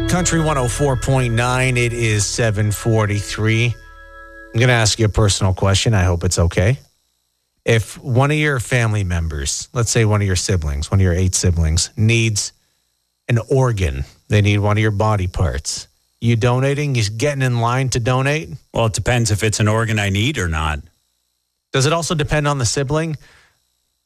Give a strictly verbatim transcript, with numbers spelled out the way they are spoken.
Country one oh four point nine. It is seven forty-three. I'm going to ask you a personal question. I hope it's okay. If one of your family members, let's say one of your siblings, one of your eight siblings, needs an organ, they need one of your body parts, you donating? You getting in line to donate? Well, it depends if it's an organ I need or not. Does it also depend on the sibling?